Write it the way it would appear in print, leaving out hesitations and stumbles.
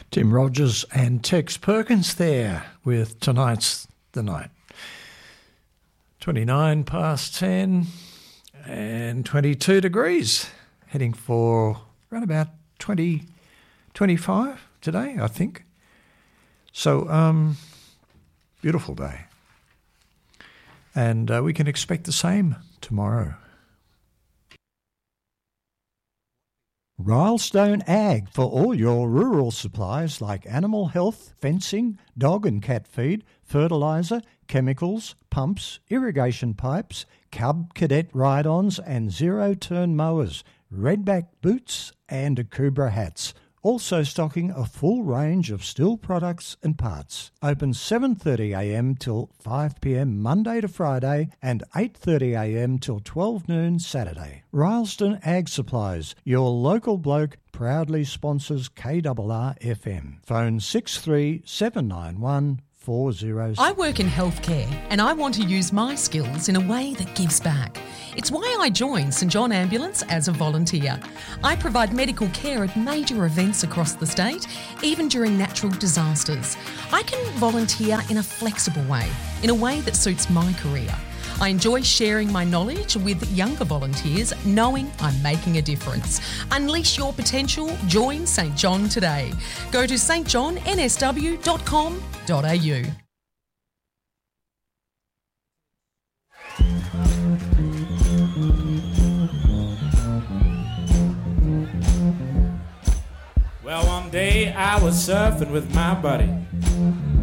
Tim Rogers and Tex Perkins there with Tonight's the Night. 29 past 10 and 22 degrees. Heading for around about 20, 25 today, I think. So, beautiful day. And we can expect the same tomorrow. Rylestone Ag for all your rural supplies like animal health, fencing, dog and cat feed, fertiliser, chemicals, pumps, irrigation pipes, Cub Cadet ride-ons and zero-turn mowers, redback boots and Akubra hats. Also stocking a full range of steel products and parts. Open 7:30am till 5pm Monday to Friday and 8:30am till 12 noon Saturday. Rylestone Ag Supplies, your local bloke, proudly sponsors KRR FM. Phone 63791 406. I work in healthcare and I want to use my skills in a way that gives back. It's why I joined St John Ambulance as a volunteer. I provide medical care at major events across the state, even during natural disasters. I can volunteer in a flexible way, in a way that suits my career. I enjoy sharing my knowledge with younger volunteers, knowing I'm making a difference. Unleash your potential. Join St John today. Go to stjohnsw.com.au. Well, one day I was surfing with my buddy.